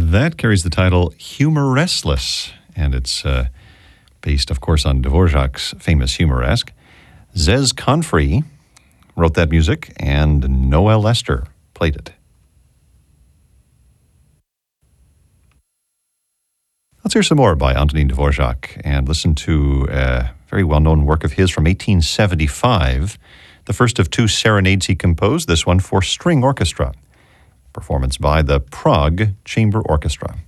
That carries the title Humoressless, and it's based, of course, on Dvorak's famous Humoresque. Zez Confrey wrote that music, and Noel Lester played it. Let's hear some more by Antonin Dvorak and listen to a very well-known work of his from 1875, the first of two serenades he composed, this one for string orchestra. Performance by the Prague Chamber Orchestra.